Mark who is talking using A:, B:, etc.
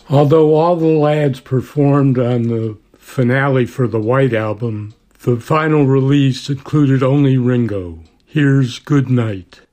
A: Although all the lads performed on the finale for the White Album, the final release included only Ringo. Here's Good Night.